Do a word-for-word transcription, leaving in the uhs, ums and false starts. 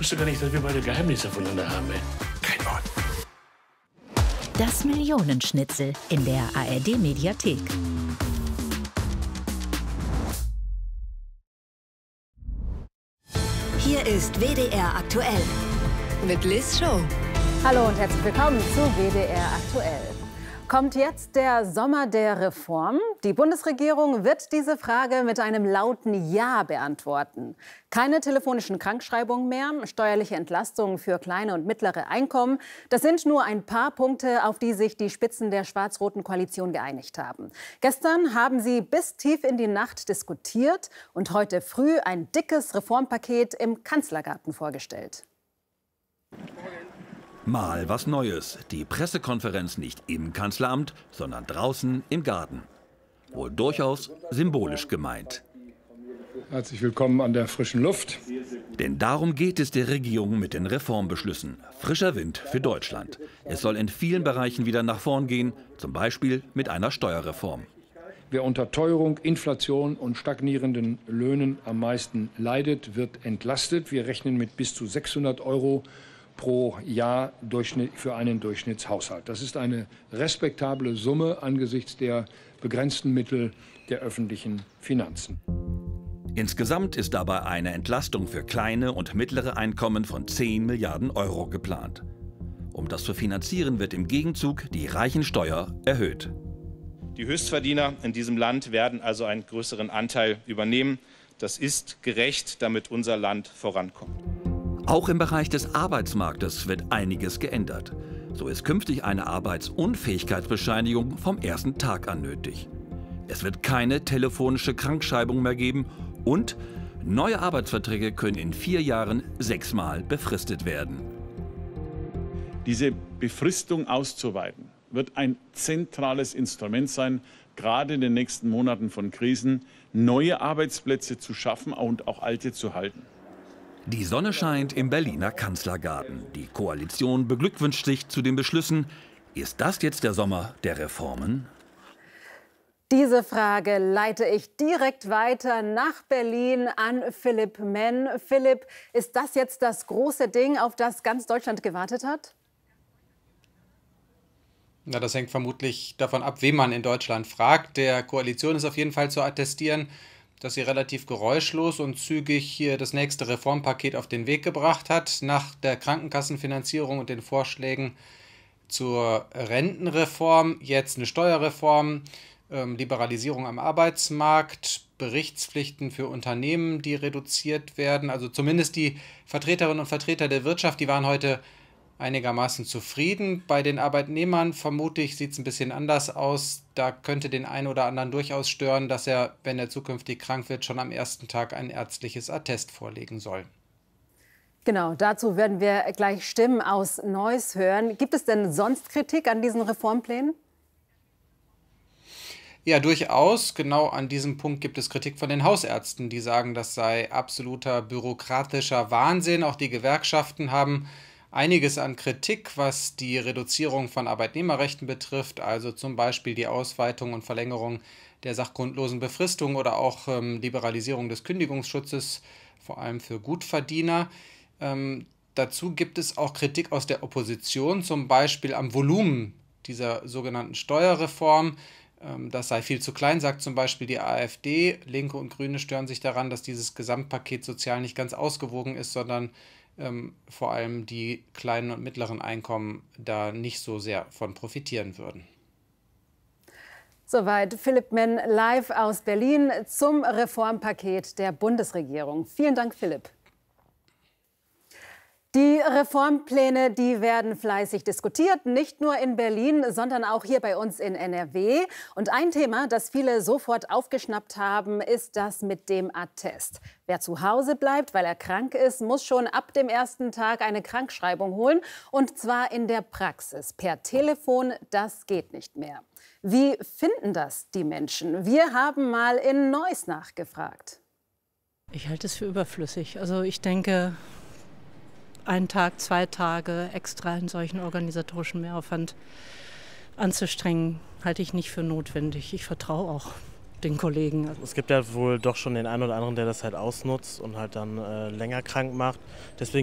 wusste gar nicht, dass wir beide Geheimnisse voneinander haben, ey. Kein Wort. Das Millionenschnitzel in der A R D-Mediathek. Hier ist W D R aktuell mit Liz Show. Hallo und herzlich willkommen zu W D R aktuell. Kommt jetzt der Sommer der Reform? Die Bundesregierung wird diese Frage mit einem lauten Ja beantworten. Keine telefonischen Krankschreibungen mehr, steuerliche Entlastungen für kleine und mittlere Einkommen. Das sind nur ein paar Punkte, auf die sich die Spitzen der schwarz-roten Koalition geeinigt haben. Gestern haben sie bis tief in die Nacht diskutiert und heute früh ein dickes Reformpaket im Kanzlergarten vorgestellt. Mal was Neues. Die Pressekonferenz nicht im Kanzleramt, sondern draußen im Garten. Wohl durchaus symbolisch gemeint. Herzlich willkommen an der frischen Luft. Denn darum geht es der Regierung mit den Reformbeschlüssen. Frischer Wind für Deutschland. Es soll in vielen Bereichen wieder nach vorn gehen, zum Beispiel mit einer Steuerreform. Wer unter Teuerung, Inflation und stagnierenden Löhnen am meisten leidet, wird entlastet. Wir rechnen mit bis zu sechshundert Euro pro Jahr für einen Durchschnittshaushalt. Das ist eine respektable Summe angesichts der begrenzten Mittel der öffentlichen Finanzen. Insgesamt ist dabei eine Entlastung für kleine und mittlere Einkommen von zehn Milliarden Euro geplant. Um das zu finanzieren, wird im Gegenzug die Reichensteuer erhöht. Die Höchstverdiener in diesem Land werden also einen größeren Anteil übernehmen. Das ist gerecht, damit unser Land vorankommt. Auch im Bereich des Arbeitsmarktes wird einiges geändert. So ist künftig eine Arbeitsunfähigkeitsbescheinigung vom ersten Tag an nötig. Es wird keine telefonische Krankschreibung mehr geben und neue Arbeitsverträge können in vier Jahren sechsmal befristet werden. Diese Befristung auszuweiten, wird ein zentrales Instrument sein, gerade in den nächsten Monaten von Krisen, neue Arbeitsplätze zu schaffen und auch alte zu halten. Die Sonne scheint im Berliner Kanzlergarten. Die Koalition beglückwünscht sich zu den Beschlüssen. Ist das jetzt der Sommer der Reformen? Diese Frage leite ich direkt weiter nach Berlin an Philipp Menn. Philipp, ist das jetzt das große Ding, auf das ganz Deutschland gewartet hat? Na, das hängt vermutlich davon ab, wen man in Deutschland fragt. Der Koalition ist auf jeden Fall zu attestieren, dass sie relativ geräuschlos und zügig hier das nächste Reformpaket auf den Weg gebracht hat. Nach der Krankenkassenfinanzierung und den Vorschlägen zur Rentenreform jetzt eine Steuerreform, ähm, Liberalisierung am Arbeitsmarkt, Berichtspflichten für Unternehmen, die reduziert werden. Also zumindest die Vertreterinnen und Vertreter der Wirtschaft, die waren heute einigermaßen zufrieden. Bei den Arbeitnehmern vermutlich sieht es ein bisschen anders aus. Da könnte den einen oder anderen durchaus stören, dass er, wenn er zukünftig krank wird, schon am ersten Tag ein ärztliches Attest vorlegen soll. Genau, dazu werden wir gleich Stimmen aus Neuss hören. Gibt es denn sonst Kritik an diesen Reformplänen? Ja, durchaus. Genau an diesem Punkt gibt es Kritik von den Hausärzten, die sagen, das sei absoluter bürokratischer Wahnsinn. Auch die Gewerkschaften haben einiges an Kritik, was die Reduzierung von Arbeitnehmerrechten betrifft, also zum Beispiel die Ausweitung und Verlängerung der sachgrundlosen Befristung oder auch ähm, Liberalisierung des Kündigungsschutzes, vor allem für Gutverdiener. Ähm, dazu gibt es auch Kritik aus der Opposition, zum Beispiel am Volumen dieser sogenannten Steuerreform. Ähm, das sei viel zu klein, sagt zum Beispiel die AfD. Linke und Grüne stören sich daran, dass dieses Gesamtpaket sozial nicht ganz ausgewogen ist, sondern Ähm, vor allem die kleinen und mittleren Einkommen da nicht so sehr von profitieren würden. Soweit Philipp Menn live aus Berlin zum Reformpaket der Bundesregierung. Vielen Dank, Philipp. Die Reformpläne, die werden fleißig diskutiert, nicht nur in Berlin, sondern auch hier bei uns in N R W. Und ein Thema, das viele sofort aufgeschnappt haben, ist das mit dem Attest. Wer zu Hause bleibt, weil er krank ist, muss schon ab dem ersten Tag eine Krankschreibung holen. Und zwar in der Praxis. Per Telefon, das geht nicht mehr. Wie finden das die Menschen? Wir haben mal in Neuss nachgefragt. Ich halte es für überflüssig. Also ich denke, einen Tag, zwei Tage extra einen solchen organisatorischen Mehraufwand anzustrengen, halte ich nicht für notwendig. Ich vertraue auch den Kollegen. Es gibt ja wohl doch schon den einen oder anderen, der das halt ausnutzt und halt dann äh, länger krank macht. Deswegen